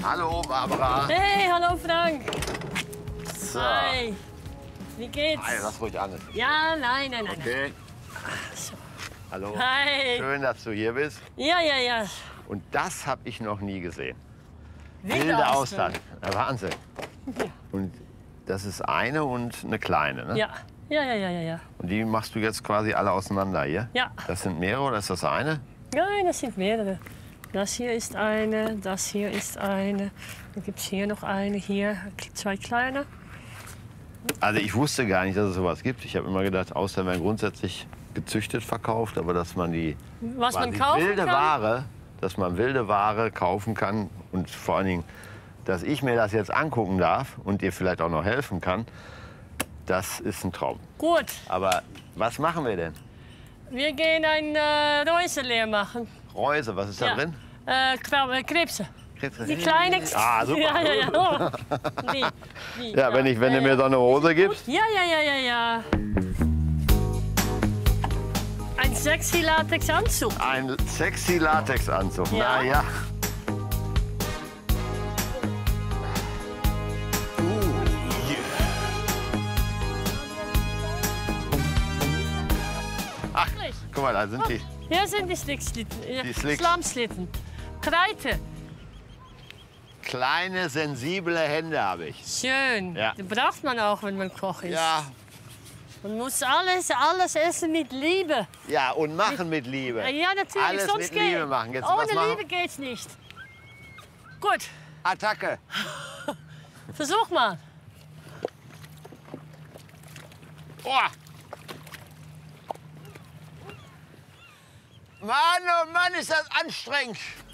Hallo, Barbara. Hey, hallo Frank. So. Hi. Wie geht's? Hey, lass ruhig an. Ja, nein. Okay. So. Hallo. Hi. Schön, dass du hier bist. Ja. Und das habe ich noch nie gesehen. Wilde Austern. Ja, Wahnsinn. Ja. Und das ist eine und eine kleine, ne? Ja. Und die machst du jetzt quasi alle auseinander hier? Ja. Das sind mehrere oder ist das eine? Nein, das sind mehrere. Das hier ist eine, das hier ist eine. Dann gibt es hier noch eine, hier 2 kleine. Also ich wusste gar nicht, dass es sowas gibt. Ich habe immer gedacht, Austern werden grundsätzlich gezüchtet verkauft, aber dass man die Was man quasi kaufen wilde kann. Ware, dass man wilde Ware kaufen kann und vor allen Dingen, dass ich mir das jetzt angucken darf und dir vielleicht auch noch helfen kann, das ist ein Traum. Gut, Aber was machen wir denn? wir gehen ein Reuse leer machen. Reuse, was ist da drin? Krebse. Krebs- Die kleine. Ah, super. Ja. Oh. Wie? Ja, wenn du mir so eine Hose gibst. Ja. Ein sexy Latexanzug. Ein sexy Latexanzug. Ja. Na ja. Ach, guck mal, da sind die. Hier sind die Slickslitten. Die Slicks. Slumslitten. Kreite. Kleine, sensible Hände habe ich. Schön. Ja. Die braucht man auch, wenn man Koch ist. Ja, Man muss alles essen mit Liebe. ja, und machen mit Liebe. Ja, natürlich. Alles Sonst mit Liebe machen. Jetzt was Ohne machen? Liebe geht's nicht. Gut, Attacke. versuch mal. Oh. Mann, oh Mann, ist das anstrengend.